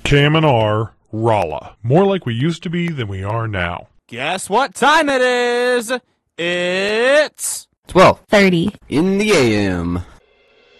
KMNR, Rolla. More like we used to be than we are now. Guess what time it is? It's 12:30 in the AM.